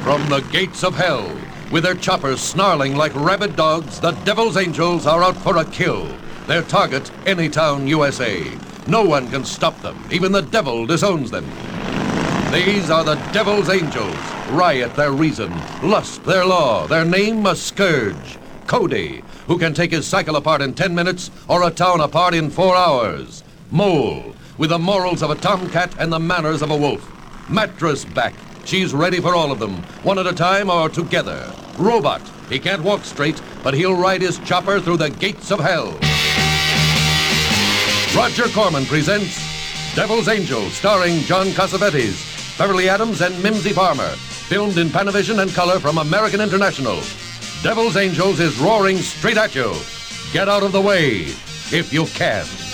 From the gates of hell, with their choppers snarling like rabid dogs, the Devil's Angels are out for a kill. Their target, Anytown, USA. No one can stop them. Even the devil disowns them. These are the Devil's Angels. Riot their reason, lust their law, their name a scourge. Cody, who can take his cycle apart in 10 minutes or a town apart in 4 hours. Mole, with the morals of a tomcat and the manners of a wolf. Mattress Back, she's ready for all of them, one at a time or together. Robot, he can't walk straight, but he'll ride his chopper through the gates of hell. Roger Corman presents Devil's Angels, starring John Cassavetes, Beverly Adams, and Mimsy Farmer. Filmed in Panavision and color from American International. Devil's Angels is roaring straight at you. Get out of the way, if you can.